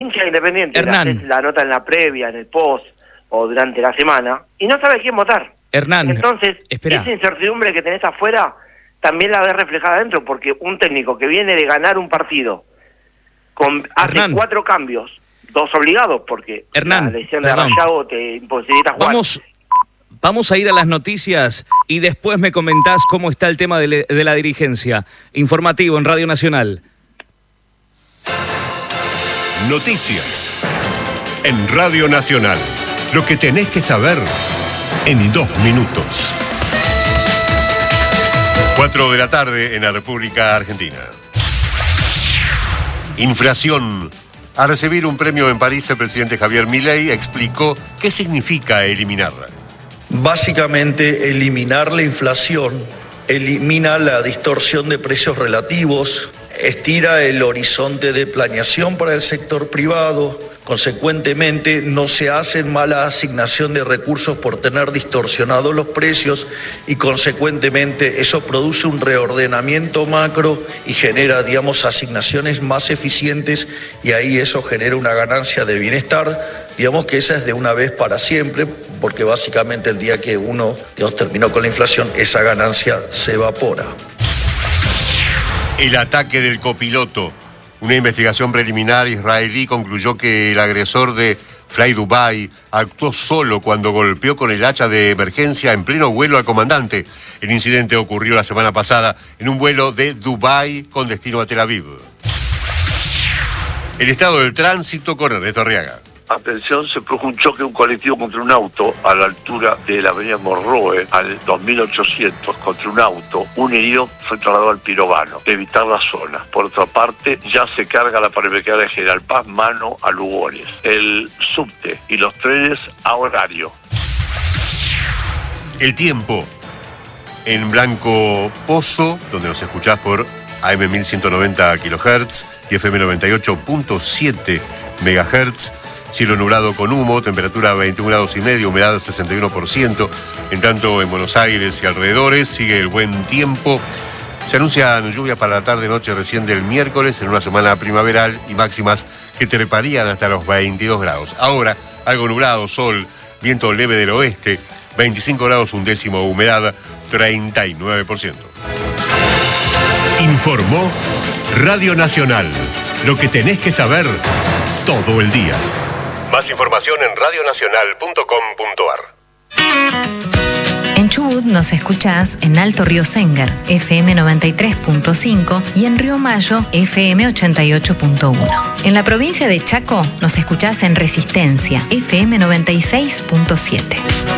hincha Independiente, Hernán, la nota en la previa, en el post o durante la semana y no sabe quién votar. Hernán, Entonces, espera. esa incertidumbre que tenés afuera también la ves reflejada adentro, porque un técnico que viene de ganar un partido hace Hernán, 4 cambios, 2 obligados, porque Hernán, la lesión perdón. de Rayago te imposibilita jugar. Vamos a ir a las noticias y después me comentás cómo está el tema de la dirigencia. Informativo en Radio Nacional. Noticias en Radio Nacional. Lo que tenés que saber en 2 minutos. 4 de la tarde en la República Argentina. Inflación. Al recibir un premio en París, el presidente Javier Milei explicó qué significa eliminarla. Básicamente, eliminar la inflación, elimina la distorsión de precios relativos, estira el horizonte de planeación para el sector privado. Consecuentemente, no se hace mala asignación de recursos por tener distorsionados los precios y, consecuentemente, eso produce un reordenamiento macro y genera, asignaciones más eficientes y ahí eso genera una ganancia de bienestar. Digamos que esa es de una vez para siempre, porque básicamente el día que uno terminó con la inflación, esa ganancia se evapora. El ataque del copiloto. Una investigación preliminar israelí concluyó que el agresor de Fly Dubai actuó solo cuando golpeó con el hacha de emergencia en pleno vuelo al comandante. El incidente ocurrió la semana pasada en un vuelo de Dubái con destino a Tel Aviv. El estado del tránsito con Ernesto Arriaga. Atención, se produjo un choque de un colectivo contra un auto a la altura de la avenida Monroe, al 2800, contra un auto. Un herido fue trasladado al Pirovano, evitar la zona. Por otra parte, ya se carga la parametría de General Paz, mano a Lugones. El subte y los trenes a horario. El tiempo. En Blanco Pozo, donde nos escuchás por AM 1190 kHz y FM 98.7 MHz. Cielo nublado con humo, temperatura 21 grados y medio, humedad 61%. En tanto, en Buenos Aires y alrededores sigue el buen tiempo. Se anuncian lluvias para la tarde-noche recién del miércoles en una semana primaveral y máximas que treparían hasta los 22 grados. Ahora, algo nublado, sol, viento leve del oeste, 25 grados un décimo, humedad 39%. Informó Radio Nacional. Lo que tenés que saber todo el día. Más información en radionacional.com.ar. En Chubut nos escuchás en Alto Río Sengar, FM 93.5 y en Río Mayo, FM 88.1. En la provincia de Chaco nos escuchás en Resistencia, FM 96.7.